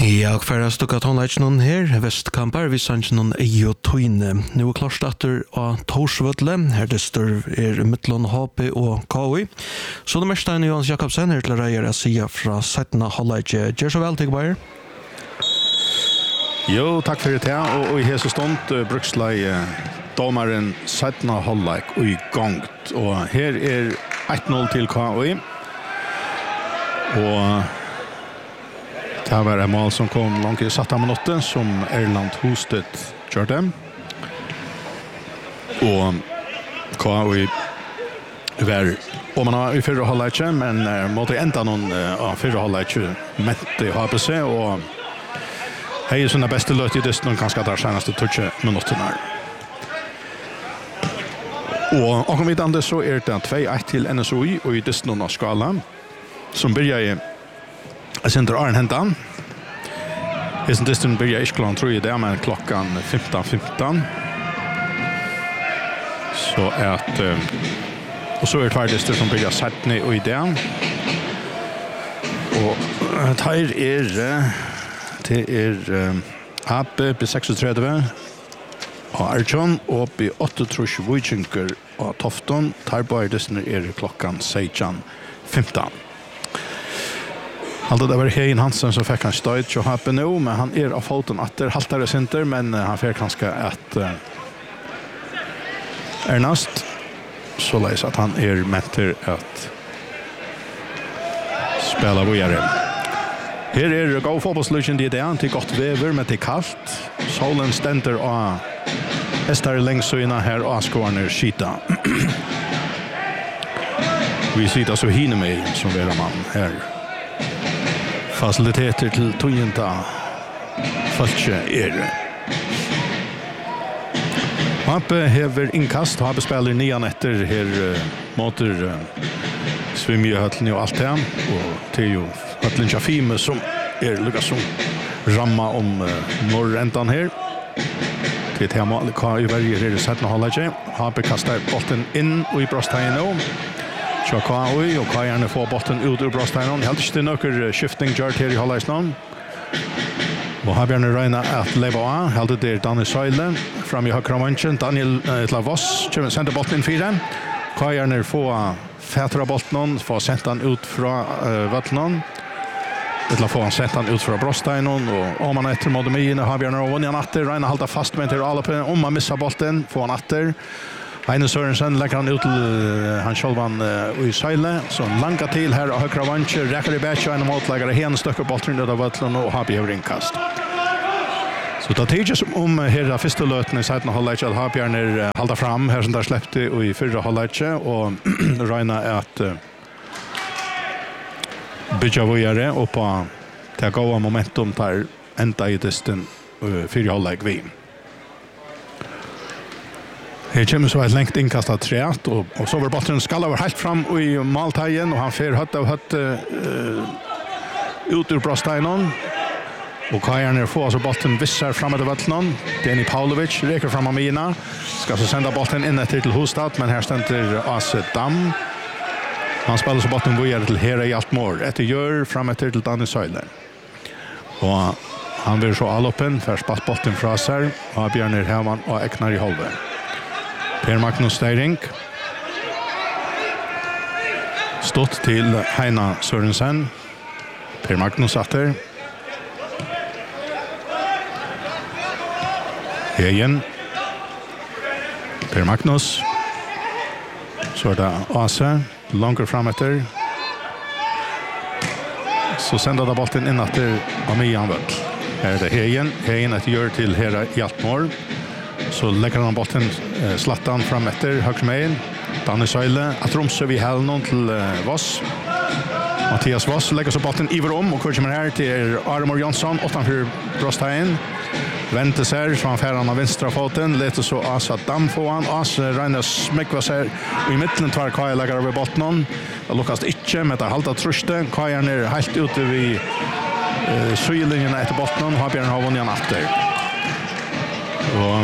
Ja, för att stucka tonlage någon här, Västkampar, vi sanns någon Ejo Toine. Nu är klarstarter av Torsvödle, här det står mittlån HP och KI. Så det mesta är Johan Jakobsen här till att röja sig från 17 halvlek. Gör så väl till Bayer. Jo, tack för det här. Och i hela stund brukslej domaren 17 halvlek och i gång. Och här är 1-0 till KI. Och det var en mål som kom långt i satta minuter som Erland Hostet gjorde. Och KI var om man har i förra halvlek men måste ända någon förra halvlek mätt i HPC och hej är såna bästa löt i distan ganska där senaste 20 minuterna. Och om vi inte så är det 2-1 till NSOI och i distan av skalan som börjar i Center Arnhentan. Hesen distan börjar isklan tror jag det men klockan 15:15. Så att och så är det tvärdister som börjar sätta och i det. Och det är AB B36 och Arjon och B8 Vikingur och Tofton. Tarbardisen är klockan 16:15. Alltså det var Hein Hansen som fick han stöd och har nu men han är av foten åter haltare center men han får kanske att Ernest så läs att han är mätter att spela vidare. Här är gå fotbollsluchen det är till gott väder med det kallt. Solen ständer och Estar längsöjna här och skårner skita. Vi sitter så hinner med som våra man här. Faciliteter till tojenta falske är. Happe hever inkast, Happe spelar nian efter här motor svimmjöhöllen och allt det och det är ju Höllen Chafime som är lyckas som ramma om norräntan här. Det här målet kan ju varje är det sätt att hålla sig. Happe kastar bollen in och i brösttegn nu. Chakoi och kan gärna få bollen ut ur brösttegn. Helt inte några shifting gör här i hållaren. Och har Björn Reina att leva av. Helt det Daniel Söyle fram i högra manchen. Daniel Lavos kommer sända bollen in 4. Kan gärna få fätra bollen få sätta den ut från vattnen. Det få han sätta den ut från brösttegnen och om man efter mot mig har Björn och Vanja natter Reina hålla fast med till alla på om man missar bollen får han natter. Heine Sørensen lägger han ut till han självan i Söyle så långa till här och högra manche räcker i bättre en motläggare hen stöcker bollen ut av vattnen och har Björn inkast. Så det är just om här första löten i sätten håller att ha Björn hålla fram här som där släppte och i förra hållet och Reina att bygga vidare och på det goda momentum där ända i distan förra hållet vi. Här kommer så ett längt inkastat träet och så var bollen skall över helt fram i måltagen och han fer hött ut ur brösttegnen. Och Kajarner får alltså bollen vissar framåt av vattnen. Deni Paulovic räcker fram av mina. Ska så sända bollen in till Hostad men här ständer Asse Dam. Han spelar så bollen vidare till Hera Hjaltmår. Ett gör framåt till Daniel Söyle. Och han vill så alloppen för spalt bollen från sig. Och Björner Herman och Eknar i Holve. Per Magnus Steiring. Stått till Heina Sørensen. Per Magnus Atter. Egen. Per Magnus. Så är det Ase. Långt fram efter. Så sänder det bollen in efter Amian Völl. Här är det Egen. Egen att gör till Hera Hjaltmår. Så lägger han bollen slattan fram efter högmejen. Danne Söyle. Att Romsö vi häll någon till Voss. Mattias Voss lägger så bollen iver om och kommer här till Armor Jonsson. 8-4 brösttegn. Väntar sig så han färran av vänstra foten. Låter så Asa Dam få han. Asa Reina smäckva sig. Och i mitten tar Kaja lägger över botten. Det lukas inte med att halta truste. Kaja är helt ute vid sylinjen efter botten. Och har Björn Havonjan efter. Och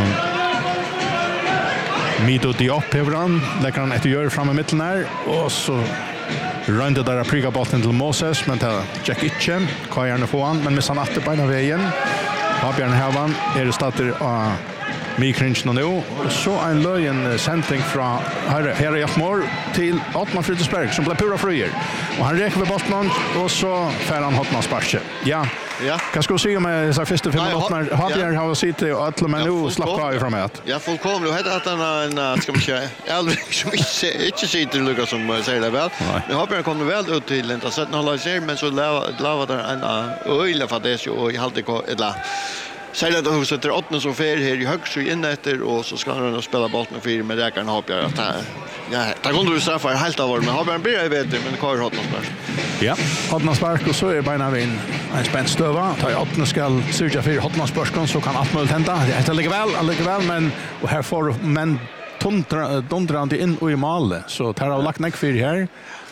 Mido Diop hever han. Lägger han ett gör fram i mitten här. Och så Rönde där priga bollen till Moses, men det Jack Itchen, Kajarne få han, men med han åter på vägen. Habjørn Havan det starter av Mikrinchen nu. Så en löjen sändning från här Jakmor till Atman Frytesberg som blev pura fröjer. Och han räcker med bollen och så får han hotna sparke. Ja. Vad ska du säga med så första 5 minuter? Habjørn har suttit och alla men nu slappar ifrån det. Ja, fullkomligt. Och heter att han ska man säga aldrig som inte sitter Lucas som säger det väl. Men Habjørn kommer väl ut till inte så att hålla sig men så lava där en öle för det och i halvtid eller säger att hon sätter 8 så fer här i högst in efter och så ska han spela bollen för med räkaren Habjørn att ja, ta kunde du straffa helt av men Habjørn blir vet men kvar hotna spark. Ja, hotna spark och så är beina vinn. En spänt stöva, tar 8 skall surja för hotna sparken så kan Atmöld hända. Det ligger väl men och här får men dundrande in och i mål så tar av lagt neck för här.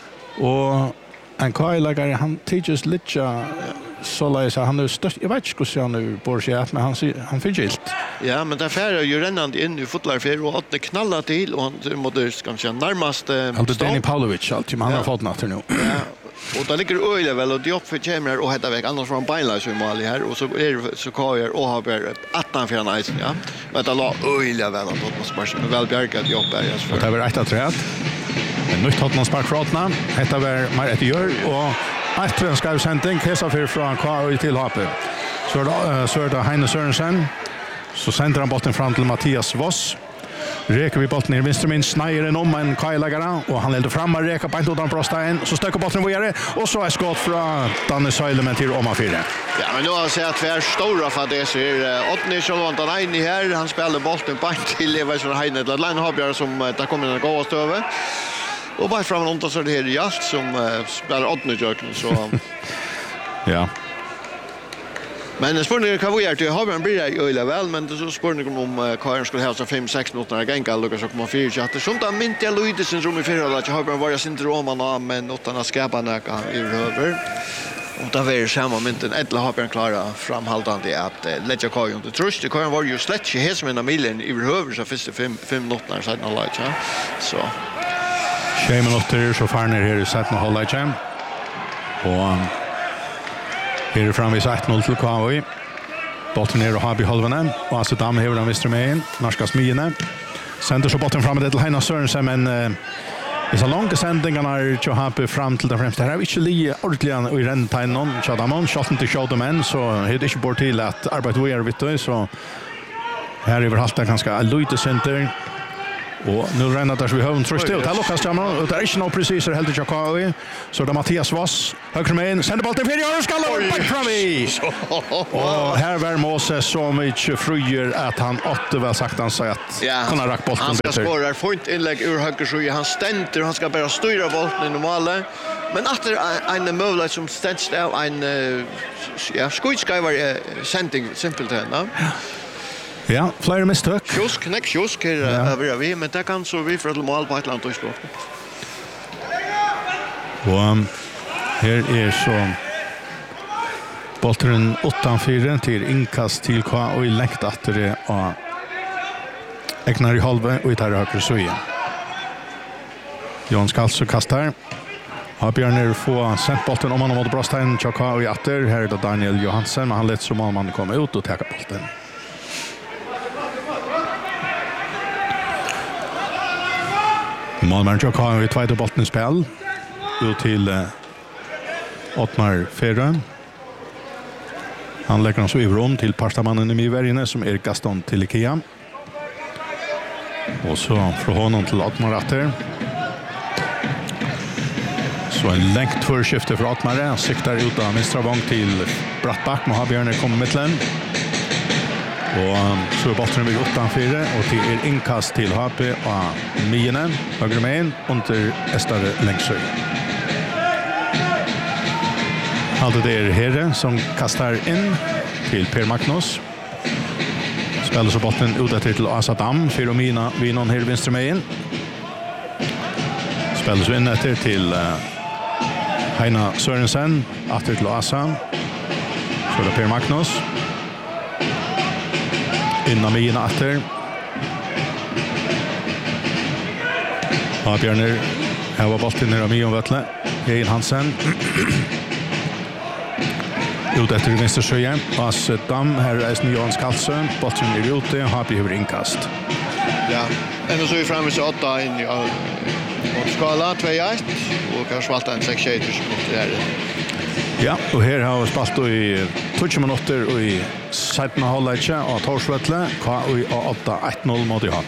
Och en Kajlagare han teaches lite så läser han nu störst. Jag vet inte hur han nu bor sig men han fick gilt. Ja, men därför är ju rännande in i fotlarfär och att det knallar till och han måste kanske närmast Danny Pavlovic alltid men han har fått natten nu. Ja. Och där ligger öle väl och det upp för Chamber och heter väg annars från Bailas i mål här och så är så Kajar och har ett 18 för nice ja. Men det la öle väl att man sparkar väl bjärkat jobb där just för. Det var rätt att rätt. En nytt hotna spark för Atna. Detta var Marit gör och ett ska sändning kessa för från Kajar till HP. Så är det Heine Sørensen. Så sänder han bollen fram till Mattias Voss. Räker vi bollen ner vänster min snäjer den om en Kajlagare och han leder fram och räker på inte utan brosta så stöker bollen vidare och så är skott från Danne Söjlemen till Oma 4. Ja, men nu har jag sett att vi är stora för det så är Åtni Sjölvantan Heine här. Han spelar bollen på till Eversson Heine till Line Habjørn som där kommer den gåvast över. Och bara fram runt så är det här Jast som spelar Åtni Jöken så ja. Men spurningen kan vi göra till Habjørn blir det öle väl men det så spurningen om Karin skulle ha så 5-6 minuter att gänga Lucas så kommer 4 chatter sånt där mint jag Louise som i förra att Habjørn var syndromen men utan att skapa några över. Och där var det samma mynten ett Habjørn klara framhållande att lägga Karin under trust. Karin var ju slätt i hela mina milen i över så första 5 minuter så att alla ja. Så 6 minuter så far ner här i sätten hålla i och här är framvis 1-0 till KV. Bollen ner och Habi Holvanen. Och alltså Dam hever den vistre med in. Norska Smiene. Sänder så bollen fram till Heina Sørensen. Men det är så långa sändningarna till Habi fram till den främsta. Här är inte lite ordentligt i renntegnen. Tjadamon. Tjatten till Tjadamon. Så är det inte bort till att arbeta vi är vitt. Så här är vi halta ganska lite center. Och nu rennar där så vi har en tröst ut. Här lockas jamma och det är inte något precis helt i Chakawi. Så det Mattias Voss höger med in. Sänder bollen till Fjärde och skallar back fram i. Och här var Moses så mycket fröjer att han åtte väl sagt han sa att kunna rakt bollen han ska spåra fint inlägg ur höger så han ständer han ska bara styra bollen i normala. Men efter en möjlighet som ständs av en skojskriver sändning simpelt här. Ja, flera misstök. Kiosk över vi, men det kan så vi för att mål på ett land och skott. Och här är så bollen 8-4 till inkast till K och i läkt att det är Egnar i halva och i tar höger så igen. Jon Skals så kastar. Habjørn får sent bollen om han mot Brostein Chaka och i åter. Här är det Daniel Johansen, men han lät som om man kommer ut och tar bollen. Malmö Chaka har ju tvåte bollen i spel. Ut till Otmar Ferrö. Han lägger den så över om till Parstamannen i Miverine som är Gaston till Ikea. Och så från honom till Otmar Atter. Så en längt förskifte för Otmar. Han siktar ut av Mistravång till Brattback. Mohabjörn kommer mittlen. Och så är bollen vid 8-4 och till inkast till HP och Miene. Höger med in under Estare Längsöj. Allt det är Herre som kastar in till Per Magnus. Spelar så bollen ut till Asadam. Firomina vid någon här vänster med in. Spelar så in efter till Heina Sørensen. Atter till Asa. Så är det Per Magnus. Innan Mina atter. Habjørn här var bollen ner av Mion Vötle. Hejen Hansen. Ut efter vänster sjön. As Dam här är Johan Karlsson. Bollen är ute. Happy över inkast. Ja. Ändå så är framme så 8 in mot skala 2-1 och kanske valta en 6-7 mot det här. Ja, och här har vi spalt i 20 minuter och i 17 halvlek av Torsvetle. KUI 8-1-0 mot HP.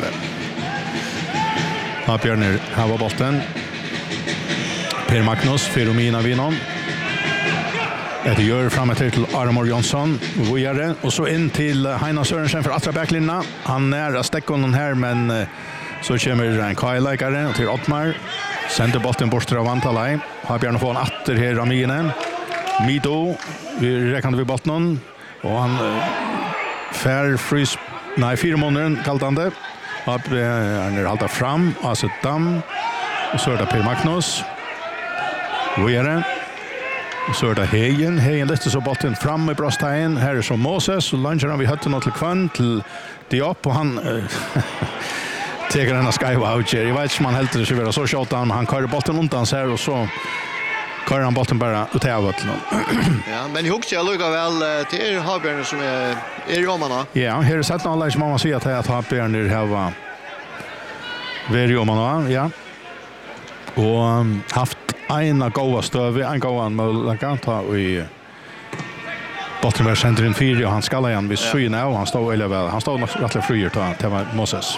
Bjørner har var bollen. Per Magnus, Feromina Vinon. Det gör framåt till Armor Jonsson. Vojare. Och så in till Heina Sørensen för attra backlinna. Han är stäckon här, men så kommer en Kai-läkare till Ottmar. Sänder bollen bort till Avantalai. Har Bjørn få en atter här av mine. Mido, vi räknade vid bollen. Och han fär frys... Nej, 4 månader kallade han det. Han är halta fram. Alltså Dam. Och så är det Per Magnus. Vojare. Och så är det Hejen. Hejen lyfter så bollen fram i brösthegen. Här är så Moses. Och luncher han vid hötten till kvann till Diop. Och han teker denna skajva out. Jag vet inte om han helt det ska vara så tjatan. Men han kör bollen undan sig här. Och så kör han bollen bara ut av vattnet. Ja, men jag också lukar väl till Habjörn som är i romarna. Ja, här är sett några som man säger att Habjörn har varit i romarna. Ja. Och haft en goda stöv, en goda möjlighet i Bottenberg center in 4 och han skall igen vid syna och han står eller väl. Han står rätt frier till Moses.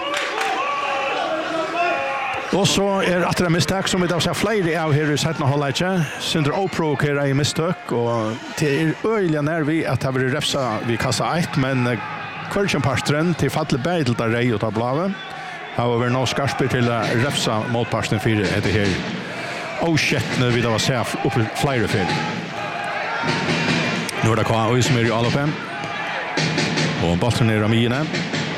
Och så är det ett misstag som vi då ser flera av här i sätten hålla. Sindre Opro här i misstag och till öliga när vi att ha varit refsa vid kassa 1 men kvartsen pastren till fattlig berg där rej och ta blave. Har vi nå skarpe till refsa mot pasten 4 heter här. Oh shit, nu vill det vara safe upp flera fel. Nu är det KUI som är i Alopen. Och bollen är Ramine.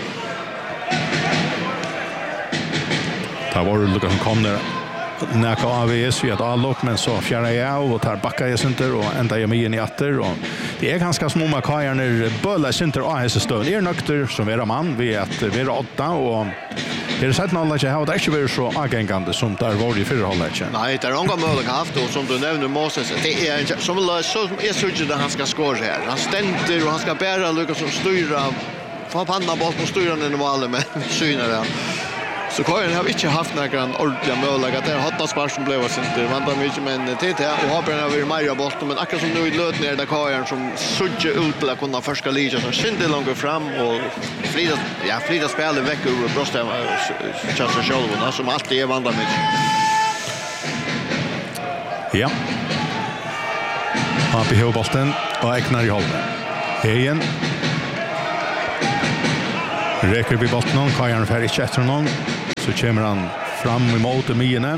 Det var Lukas som kom där. Näka AVS vid ett Alop, men så fjärrar jag och tar backa i center och ända jag med i atter. Och det är ganska små med kajarna böla center och häsa stön. Är nökter som är man vid att vara 8 och det är sett något att det inte varit så agengande som det var i förra hållet. Nej, det är många möjligheter haft och som du nämner Moses, det är som är så att han ska skåra här. Han ständer och han ska bära Lukas som styra få panna bort och styra den i målet med synar det. Så Karin har inte haft några ordentliga möjligheter. Det är hatta spars som blev inte vänta mycket men TT och har börjat över Maria bollen men akkurat som nu i löt ner där Karin som sudde ut till att kunna förska liga som synte långt fram och Frida spelar veck ur bröstet chansen själv som alltid är vandrar mycket. Ja. Har behov bollen och äknar i hållet. Hejen. Räcker vi bollen Karin för inte efter någon. Så kommer han fram emot Mine.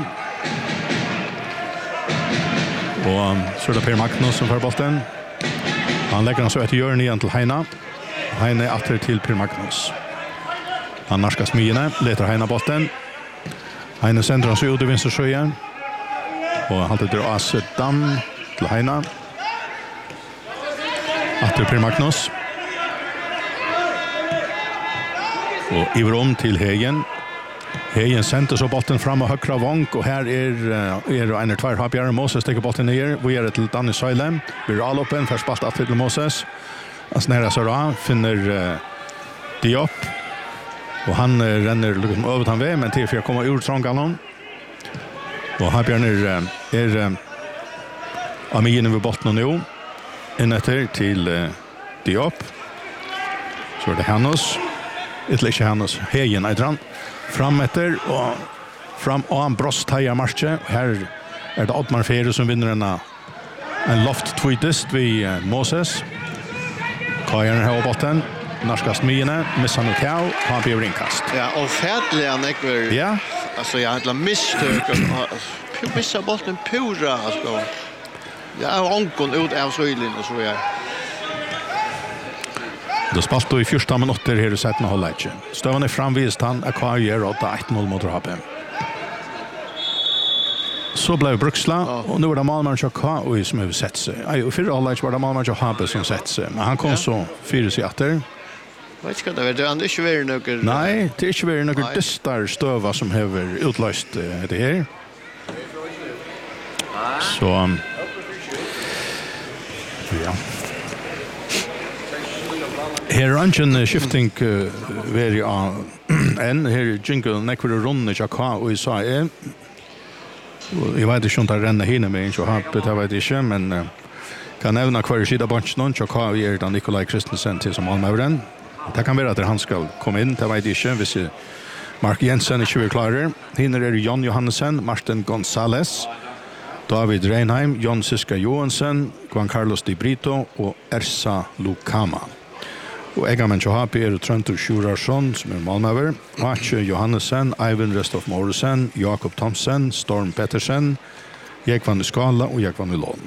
Och så är det Per Magnus som får bollen. Han lägger den så ett hjörn igen till Heina. Heina är åter till Per Magnus. Han narskas Mine, letar Heina bollen. Heina sänder han så ut i vänstersjöjen. Och han drar As Dam till Heina. Åter Per Magnus. Och Ivrom till Hejen. Hejen sänder så bollen fram och högra vånk och här är en 2 Habjörn Moses stäcker bollen ner. Vi är till Danny Söylem. Vi är allopen för spalt att till Moses. Han snära så då finner Diop. Och han renner liksom över han väg men till för att komma ur trångalon. Och Habjörn är Amine vid bollen nu. In efter till Diop. Så är det Hannes. Inte Hannes. Hejen är dran. Fram efter och fram och han brosthöjer marschen. Här är det Ottmar Fere som vinner en loft tweetest vid Moses. Kajan har botten. Narskast Mine, missar nu Kjau, han blir inkast. Ja, och färdliga nekver. Ja. Alltså jag har misstök och missar botten pura. Alltså. Jag har ångon ut av Söjlin och så är. Då spalt då i 1 minuter här i sätten hållet. Stövan är framvist han är KUI 8-1-0 mot Rabe. Så blev Bruksla och nu är det Malmö och KUI som har sett sig. I förra hållet var det Malmö och Habe som sett sig. Men han kom så 4 sig efter. Vet inte vad det är. Det är inte väl några... Nej, det är inte väl några dystar stöva som har utlöst det här. Så ja. Her er en skifting veri av en her jingle nekvar runde tjaka og jeg sa jeg vet ikke om det renner henne med en tjaka, det vet jeg ikke, men kan nevna hver sida bansjen tjaka og er da Nikolaj Kristensen til som Malmøveren. Det kan være at han skal komme inn, det vet jeg ikke, hvis Mark Jensen ikke er klarer. Hinner er Jon Johannesen, Martin Gonzales, David Reinheim, Jon Siska Johansen, Juan Carlos Di Brito og Ersa Lukama. Og Egamen Tjohapi er Trøntur Sjurarsson, som er Malmöver, Matje Johannesen, Eivind Restov Morrison, Jakob Thomsen, Storm Pettersen, Jekvan Skala og Jekvan Lån.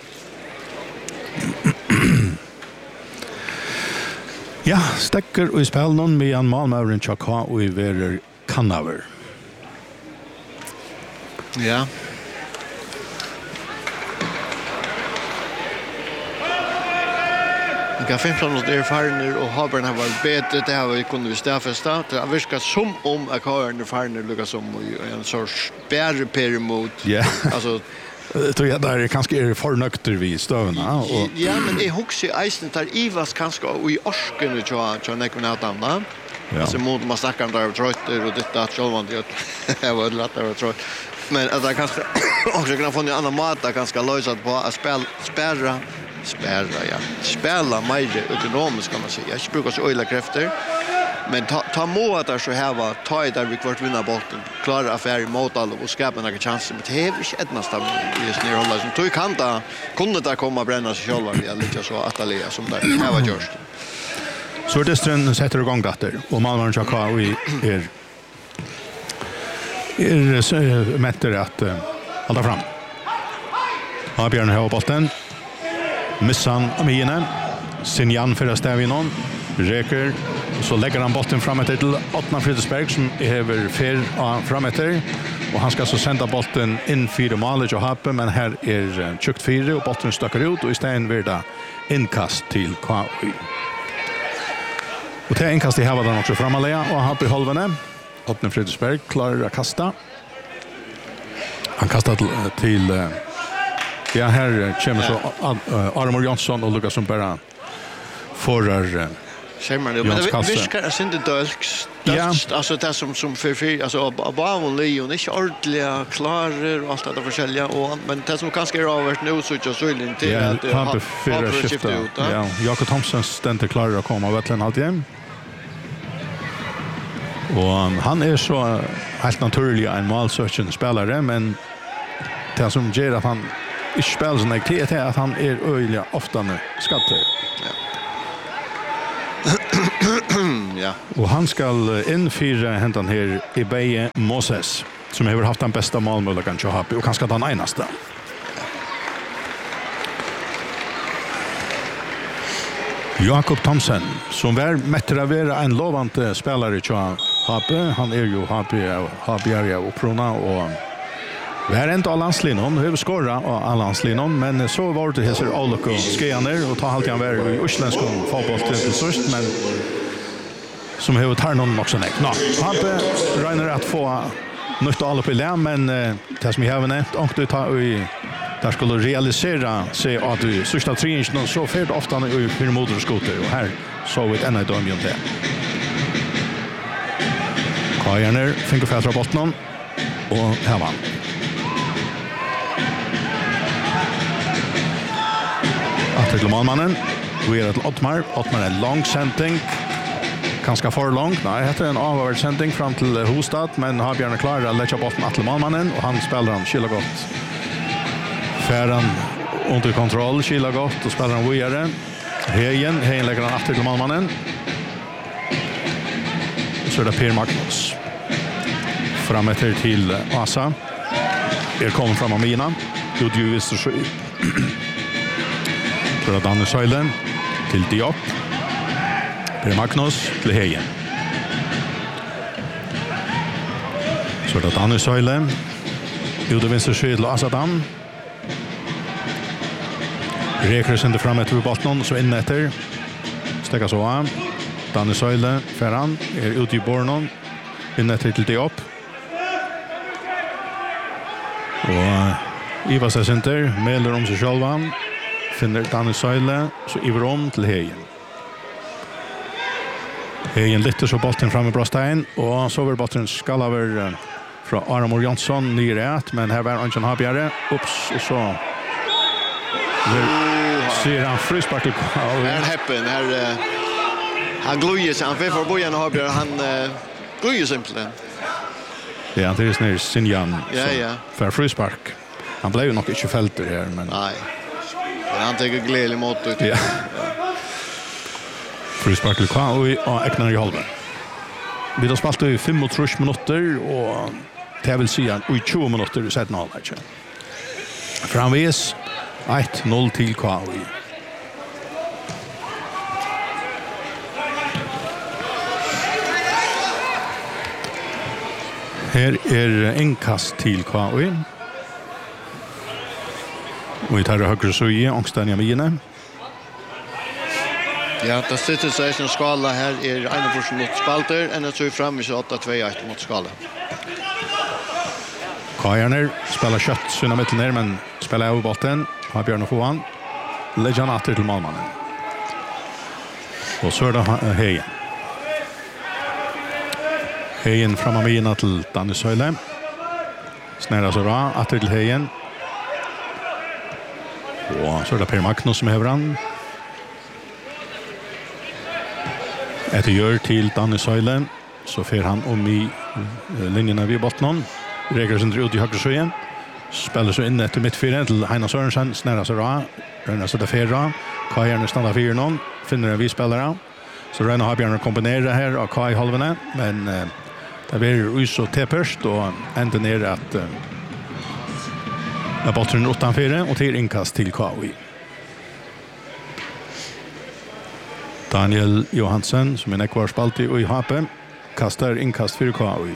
Ja, stekker og i spil noen med Jan Malmöveren Tjaka og i verer Kannaver. Ja. Jag 15 år erfarenhet och Habern har varit bättre, det har vi kunnat stafesta. Det har viskat som om att Habern erfarenhet lyckas som en sorts bäreperiod. Ja. Alltså tror jag där kanske är för nökter vid stövna. Ja, men jag huxar i eisen tar Ivas kanske och i orsken och tja nekvinnatamna. Alltså mot man snackar om där och trötter och detta självande jag var lättare att trött. Men att det kanske också kan få en annan mat där ganska lösat på att spärra, ja. Spela mer ekonomiskt kan man säga. Jag brukar så öjla krafter. Men ta må att det så här var ta i där vi kvart vinna bollen. Klara affär mot alla och skapa några chanser. Men det är inte ett nästan just ner hålla som tog kan ta kunde där komma bränna sig själva vi lite så att Atalea som där här var gjort. Så det strön sätter igång där och man Chaka och är mätter att hålla fram. Har Björn här på bollen. Missan Amine, Sinjan för Stavinon, Reker, så lägger han bollen fram till Otmar Fridsberg som häver fer framåter och han ska så sända bollen in 4 mål och hoppa men här är tjukt 4 och bollen stöcker ut och istället blir det inkast till KI. Och det inkast i hävar den också framåt och hoppa i halvan. Otmar Fridsberg klarar att kasta. Han kastar till ja, här kommer så Armor Jonsson och Lucas som bara förrar Schemar det. Men det viskar att inte dölks. Alltså det som för alltså Bavon Leon inte ordentligt klarar och allt det där försälja och men det som kanske är över nu så just vill till att ha skifta ut. Ja, Jakob Thomsen ständer klar att komma verkligen allt igen. Och han är så helt naturligt en målsökande spelare men det som gör att han inte spelar så negativt är att han är öjliga ofta med skatter. Ja. Och han ska infyra händan här i Beje Moses som har haft den bästa målmöjligheten till Happy och kanske den enaste. Jakob Thomsen som var mättare vara en lovande spelare till Happy. Han är ju Happy och Prona och vi har inte Allanslinon, vi har skårat av Allanslinon, men så var det här Alok och Skejaner och ta allt han var i Osländsk fotboll till sist, men som har tar någon också nek. Han regnar att få nytt Alok i län, men det som jag har nämnt, och du tar i där skulle realisera sig att du sista 3 inch så färt ofta i för motorskoter och här så vi ett ännu dömjon till. Kajerner fick för att botten och här vann. Till målmannen. Vi är till Ottmar. Ottmar är lång sändning. Kanske för långt. Nej, det är en avvärd sändning fram till Hostad. Men har Björn klarar att lägga bollen till målmannen. Och han spelar han skilla gott. Färran under kontroll. Skilla gott. Och spelar han vidare. Hejen lägger han efter till målmannen. Så är det Per Magnus. Framåt till Asa. Kommer fram av Mina. Ludvig så för att Danne Söjlen till Diop. Per Magnus till Hejen. Så att Danne Söjlen gjorde vänster skyd till Asadam. Reker sänder fram ett vid botten så in efter. Stäcka så av. Danne Söjlen färran är ute i Bornon. In efter till Diop. Och Ivar sig center, mäler om sig själva. Finner Danny Söyle, så iver om till Hejen. Hejen lytter så bollen fram i Brostein, och så var bollen skall över från Aramor Jansson ner rätt, men här var Anton Habjare. Ups, och så ser han frispark till Kvaui. Här häppen, här han glöjer sig, han får för bojan Habjare, han glöjer simpelthen. Ja, det är snär Sinjan. Ja. För frispark. Han blev ju nog inte fälter här, men Nej. Men han tar glädje mot ut. ja. Frispark till Kvaui och Eknar i halven. Vi har spalt i 35 minuter, och det vill säga i 20 minuter i sätten halvväg. Framvis 1-0 till Kvaui. Här är en kast till Kvaui. Och vi tar högre söje, Ångstania Mine. Ja, det sitter sig som skala här är 1% mot Spalter, ända så fram i 8-2-1 mot skala. Kajarner spelar kött sina mitten ner, men spelar över botten. Har Björn och Fohan. Lägger han åter till målmannen. Och så är det Hejen. Hejen framme Mina till Danny Söyle. Snära så bra, åter till Hejen. Och så är det Per Magnus som häver han. Ett gör till Danny Söyle, så fer han om i linjerna vid botten. Reger sin ut i högre söjen. Spelar så in efter mittfyren till Heina Sørensen. Snära så bra. Röna så där fyra. Kajarne stannar 4-0. Finner en vi-spelare. Så Röna har Björn komponera här av Kaj halvene. Men det blir ju så tepperst, och ändå ner att botten utanför och till inkast till Kvaui. Daniel Johansen, som är kvarspalt i HP, kastar inkast för Kvaui.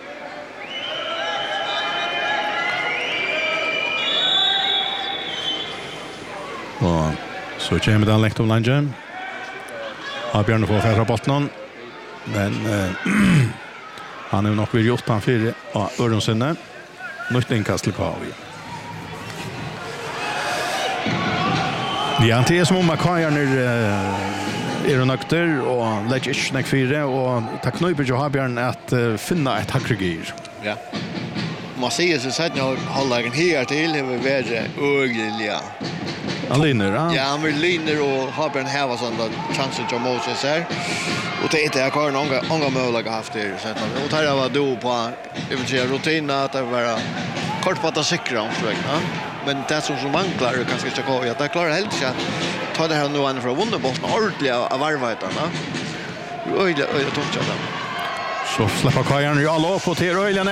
Och så kommer den läkt om landet. Har Björn får färra botten, men han är nog vid 8-4 av Öronsinne. Nytt inkast till Kvaui. Ja, det är som om Kajarner är nökter och lägger inte snack fyra, och ta knöper ju Habjörn att finna ett hackregir. Ja. Man ser så sätt när håller här till det vill vara ögliga. Han linner, ja. Ja, han vill linner och har en här sån där chansen till Moses här. Och det är inte jag har några möjligheter haft det så att och tar jag var då på rutin att det var kort på att säkra omslag, ja. Men det som manglar kanske inte går att klara helt så ta det här nu an för att vinna bollen ordentligt av varvheterna. Oj, tungt så. Så släpper Kajarn ju alla på till Röjlen.